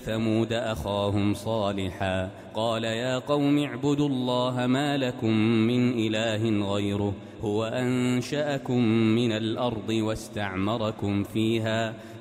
ثمود أخاهم صالحا قال يا قوم اعبدوا الله ما لكم من إله غيره هو أنشأكم من الأرض واستعمركم فيها